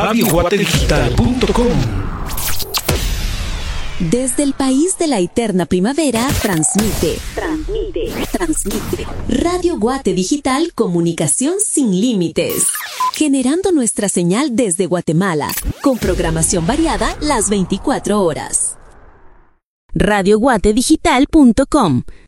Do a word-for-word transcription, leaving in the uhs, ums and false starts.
radio guate digital punto com. Desde el país de la eterna primavera, transmite, transmite, transmite. Radio Guate Digital, comunicación sin límites. Generando nuestra señal desde Guatemala, con programación variada las veinticuatro horas. radio guate digital punto com